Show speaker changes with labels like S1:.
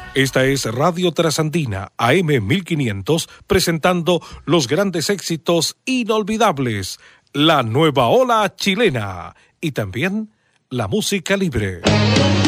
S1: Esta es Radio Trasandina, AM 1500, presentando los grandes éxitos inolvidables, la nueva ola chilena y también la música libre.